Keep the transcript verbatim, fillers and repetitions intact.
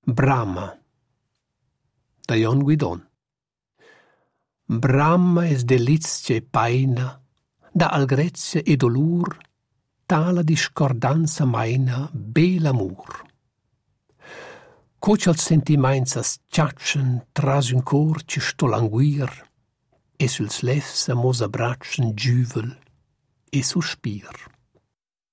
Brama, da Jon Guidon. Brama es delizia e paina, da algrezia e dolur, tala discordanza maina, bel amur. Coch als sentiments as ciaccian tras un cor ci sto languir, e suls lefs amos abbraccian giuvel e suspir.